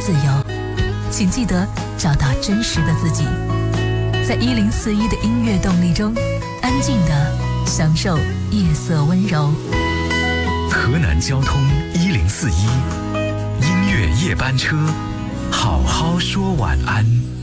自由，请记得找到真实的自己，在1041的音乐动力中，安静地享受夜色温柔。 河南交通1041音乐夜班车，好好说晚安。